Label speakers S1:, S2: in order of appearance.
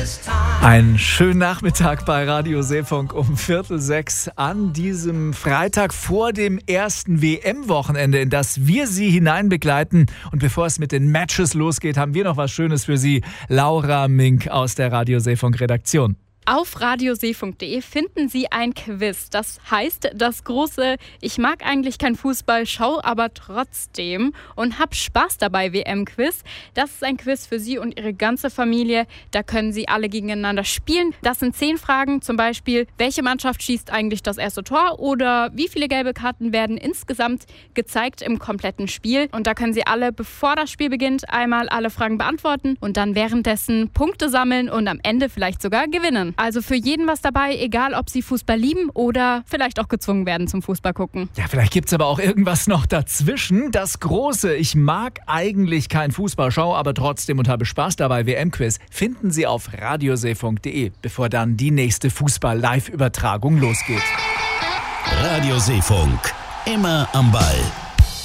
S1: Einen schönen Nachmittag bei Radio Seefunk um 5:45 an diesem Freitag vor dem ersten WM-Wochenende, in das wir Sie hineinbegleiten. Und bevor es mit den Matches losgeht, haben wir noch was Schönes für Sie. Laura Mink aus der Radio Seefunk-Redaktion.
S2: Auf radioseefunk.de finden Sie ein Quiz. Das heißt, das große Ich mag eigentlich kein Fußball, schau aber trotzdem und hab Spaß dabei WM-Quiz. Das ist ein Quiz für Sie und Ihre ganze Familie. Da können Sie alle gegeneinander spielen. Das sind 10 Fragen, zum Beispiel, welche Mannschaft schießt eigentlich das erste Tor oder wie viele gelbe Karten werden insgesamt gezeigt im kompletten Spiel. Und da können Sie alle, bevor das Spiel beginnt, einmal alle Fragen beantworten und dann währenddessen Punkte sammeln und am Ende vielleicht sogar gewinnen. Also für jeden was dabei, egal ob Sie Fußball lieben oder vielleicht auch gezwungen werden zum Fußball gucken.
S1: Ja, vielleicht gibt es aber auch irgendwas noch dazwischen. Das große Ich mag eigentlich kein Fußball, schau aber trotzdem und habe Spaß dabei WM-Quiz finden Sie auf radioseefunk.de, bevor dann die nächste Fußball-Live-Übertragung losgeht.
S3: Radio Seefunk, immer am Ball.